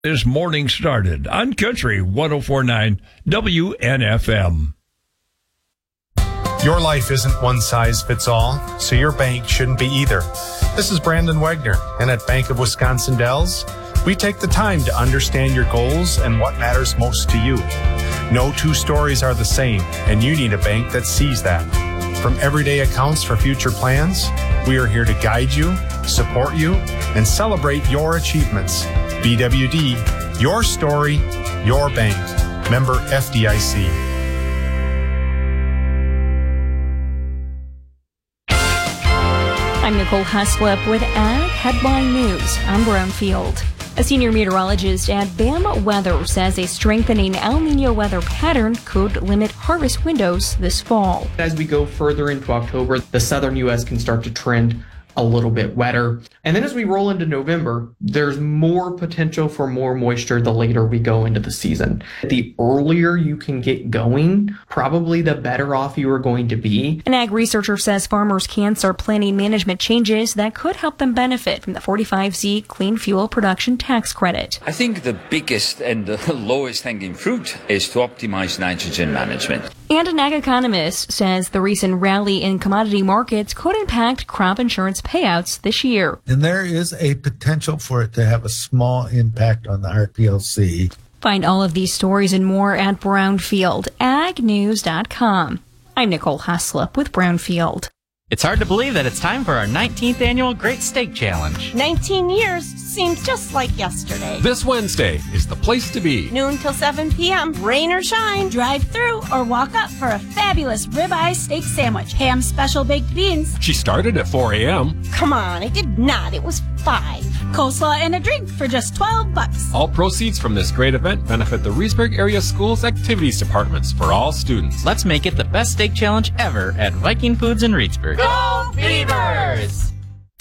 This morning started on Country 104.9 WNFM. Your life isn't one size fits all, so your bank shouldn't be either. This is Brandon Wegner, and at Bank of Wisconsin Dells, we take the time to understand your goals and what matters most to you. No two stories are the same, and you need a bank that sees that. From everyday accounts for future plans, we are here to guide you, support you, and celebrate your achievements. BWD, your story, your bank. Member FDIC. I'm Nicole Heslop with Ag Headline News. I'm Brownfield. A senior meteorologist at BAM Weather says a strengthening El Nino weather pattern could limit harvest windows this fall. As we go further into October, the southern U.S. can start to trend a little bit wetter. And then as we roll into November, there's more potential for more moisture the later we go into the season. The earlier you can get going, probably the better off you are going to be. An ag researcher says farmers can start planning management changes that could help them benefit from the 45Z clean fuel production tax credit. I think the biggest and the lowest hanging fruit is to optimize nitrogen management. And an ag economist says the recent rally in commodity markets could impact crop insurance payouts this year. And there is a potential for it to have a small impact on the RPLC. Find all of these stories and more at Brownfield, agnews.com. I'm Nicole Heslop with Brownfield. It's hard to believe that it's time for our 19th annual Great Steak Challenge. 19 years seems just like yesterday. This Wednesday is the place to be. Noon till 7 p.m., rain or shine, drive through or walk up for a fabulous ribeye steak sandwich, ham special baked beans. She started at 4 a.m. Come on, it did not. It was 5. Coleslaw and a drink for just $12. All proceeds from this great event benefit the Reedsburg Area Schools Activities Departments for all students. Let's make it the best steak challenge ever at Viking Foods in Reedsburg. Go Beavers!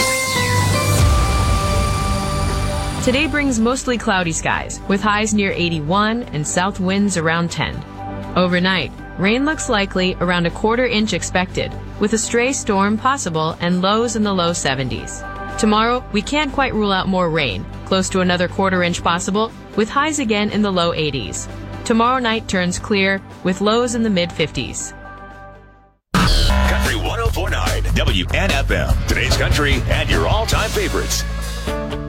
Today brings mostly cloudy skies, with highs near 81 and south winds around 10. Overnight, rain looks likely, around a quarter-inch expected, with a stray storm possible and lows in the low 70s. Tomorrow, we can't quite rule out more rain, close to another quarter-inch possible, with highs again in the low 80s. Tomorrow night turns clear, with lows in the mid-50s. Country 104.9 WNFM. Today's country and your all-time favorites.